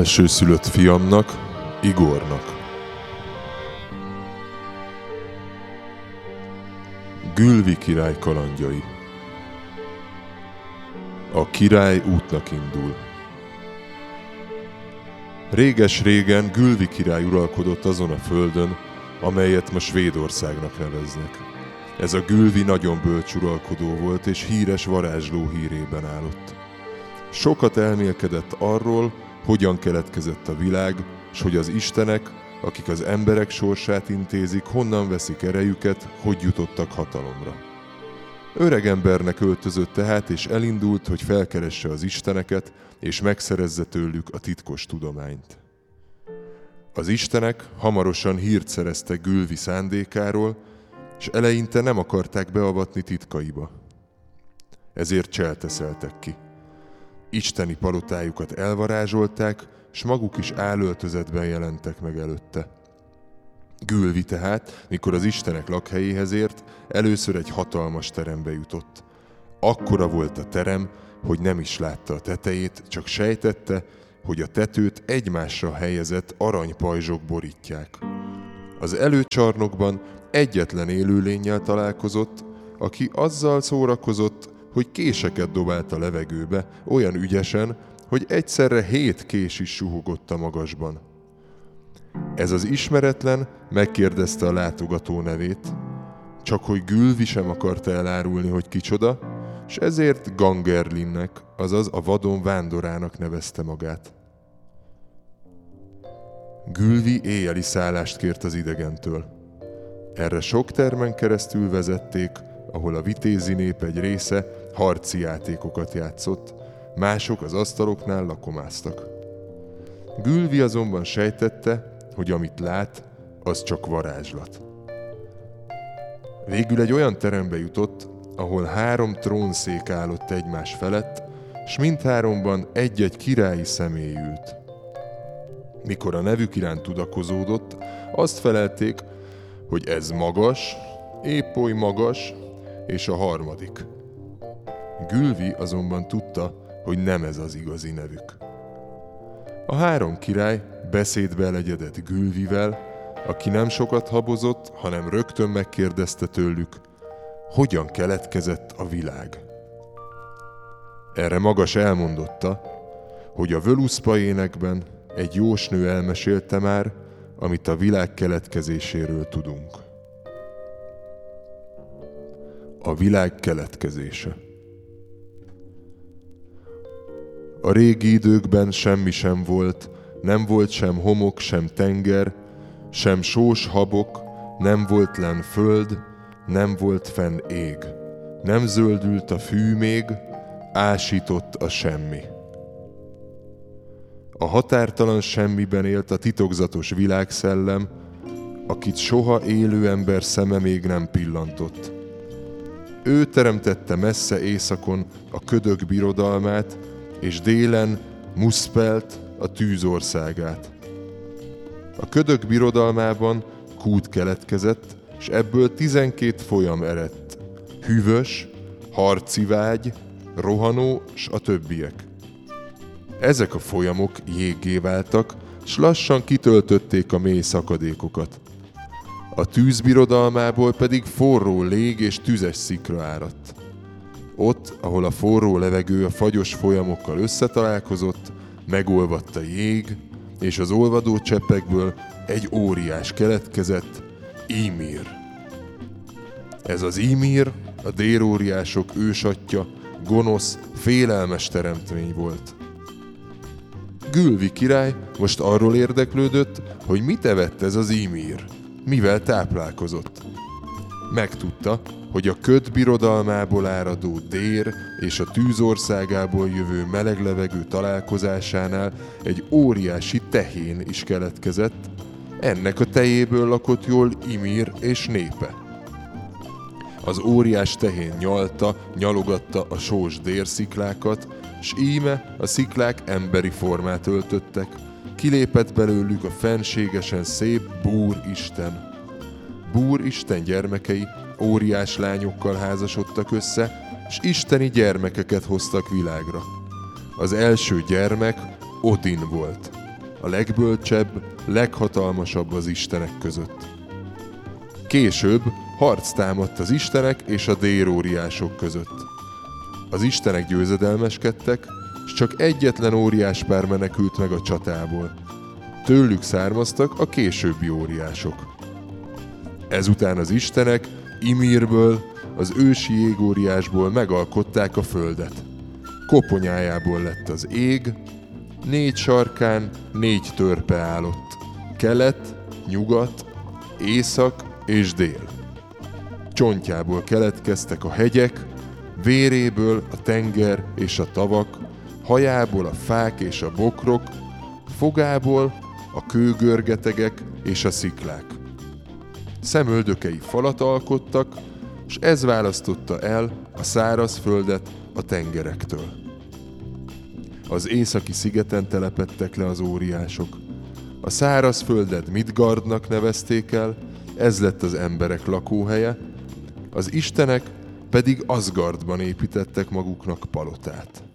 elsőszülött fiamnak, Igornak. Gülvi király kalandjai. A király útnak indul. Réges-régen Gülvi király uralkodott azon a földön, amelyet ma Svédországnak neveznek. Ez a Gülvi nagyon bölcs uralkodó volt, és híres varázsló hírében állott. Sokat elmélkedett arról, hogyan keletkezett a világ, s hogy az istenek, akik az emberek sorsát intézik, honnan veszik erejüket, hogy jutottak hatalomra. Öregembernek öltözött tehát, és elindult, hogy felkeresse az isteneket, és megszerezze tőlük a titkos tudományt. Az istenek hamarosan hírt szereztek Gülvi szándékáról, és eleinte nem akarták beavatni titkaiba. Ezért cselteszeltek ki. Isteni palotájukat elvarázsolták, s maguk is álöltözetben jelentek meg előtte. Gülvi tehát, mikor az istenek lakhelyéhez ért, először egy hatalmas terembe jutott. Akkora volt a terem, hogy nem is látta a tetejét, csak sejtette, hogy a tetőt egymásra helyezett aranypajzsok borítják. Az előcsarnokban egyetlen élőlénnyel találkozott, aki azzal szórakozott, hogy késeket dobált a levegőbe, olyan ügyesen, hogy egyszerre 7 kés is suhogott a magasban. Ez az ismeretlen megkérdezte a látogató nevét, csak hogy Gülvi sem akarta elárulni, hogy kicsoda, s ezért Gangerlinnek, azaz a vadon vándorának nevezte magát. Gülvi éjjeli szállást kért az idegentől. Erre sok termen keresztül vezették, ahol a vitézi nép egy része harci játékokat játszott, mások az asztaloknál lakomáztak. Gülvi azonban sejtette, hogy amit lát, az csak varázslat. Végül egy olyan terembe jutott, ahol 3 trónszék állott egymás felett, s mindháromban egy-egy királyi személy ült. Mikor a nevük iránt tudakozódott, azt felelték, hogy ez magas, épp oly magas, és a harmadik. Gülvi azonban tudta, hogy nem ez az igazi nevük. A 3 király beszédbe elegyedett Gülvivel, aki nem sokat habozott, hanem rögtön megkérdezte tőlük, hogyan keletkezett a világ. Erre Magas elmondotta, hogy a Völuszpa énekben egy jósnő elmesélte már, amit a világ keletkezéséről tudunk. A világ keletkezése. A régi időkben semmi sem volt, nem volt sem homok, sem tenger, sem sós habok, nem volt lenn föld, nem volt fenn ég. Nem zöldült a fű még, ásított a semmi. A határtalan semmiben élt a titokzatos világszellem, akit soha élő ember szeme még nem pillantott. Ő teremtette messze északon a ködök birodalmát, és délen Muspelt, a tűzországát. A ködök birodalmában kút keletkezett, és ebből 12 folyam eredt. Hűvös, harci vágy, rohanó, s a többiek. Ezek a folyamok jéggé váltak, s lassan kitöltötték a mély szakadékokat. A tűz birodalmából pedig forró lég és tüzes szikra áradt. Ott, ahol a forró levegő a fagyos folyamokkal összetalálkozott, megolvadt a jég, és az olvadó cseppekből egy óriás keletkezett, Ymir. Ez az Ymir, a déróriások ősatja, gonosz, félelmes teremtmény volt. Gülvi király most arról érdeklődött, hogy mit evett ez az Ymir, mivel táplálkozott. Megtudta, hogy a köd birodalmából áradó dér és a tűzországából jövő meleg levegő találkozásánál egy óriási tehén is keletkezett, ennek a tejéből lakott jól Ymir és népe. Az óriás tehén nyalogatta a sós dérsziklákat, s íme a sziklák emberi formát öltöttek, kilépett belőlük a fenségesen szép Búr Isten. Búr Isten gyermekei óriás lányokkal házasodtak össze, s isteni gyermekeket hoztak világra. Az első gyermek Odin volt. a legbölcsebb, leghatalmasabb az istenek között. Később harc támadt az istenek és a déróriások között. Az istenek győzedelmeskedtek, s csak egyetlen óriáspár menekült meg a csatából. Tőlük származtak a későbbi óriások. Ezután az istenek Ymirből, az ősi jégóriásból megalkották a földet. Koponyájából lett az ég, 4 sarkán 4 törpe állott, kelet, nyugat, észak és dél. Csontjából keletkeztek a hegyek, véréből a tenger és a tavak, hajából a fák és a bokrok, fogából a kőgörgetegek és a sziklák. Szemöldökei falat alkottak, s ez választotta el a száraz földet a tengerektől. Az északi szigeten telepedtek le az óriások. A száraz földet Midgardnak nevezték el, ez lett az emberek lakóhelye, az istenek pedig Asgardban építettek maguknak palotát.